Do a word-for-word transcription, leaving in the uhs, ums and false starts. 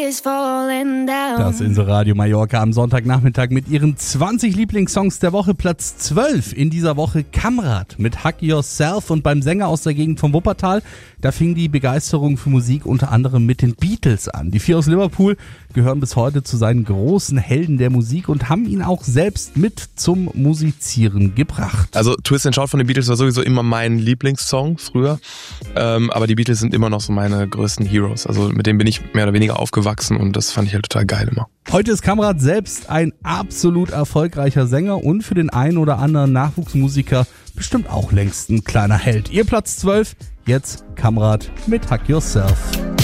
Das Inselradio Mallorca am Sonntagnachmittag mit ihren zwanzig Lieblingssongs der Woche. Platz zwölf in dieser Woche Kamrat mit Hug Yourself. Und beim Sänger aus der Gegend von Wuppertal, da fing die Begeisterung für Musik unter anderem mit den Beatles an. Die vier aus Liverpool gehören bis heute zu seinen großen Helden der Musik und haben ihn auch selbst mit zum Musizieren gebracht. Also Twist and Shout von den Beatles war sowieso immer mein Lieblingssong früher. Ähm, aber die Beatles sind immer noch so meine größten Heroes. Also mit denen bin ich mehr oder weniger aufgewachsen und das fand ich halt total geil immer. Heute ist Kamrat selbst ein absolut erfolgreicher Sänger und für den einen oder anderen Nachwuchsmusiker bestimmt auch längst ein kleiner Held. Ihr Platz zwölf, jetzt Kamrat mit Hug Yourself.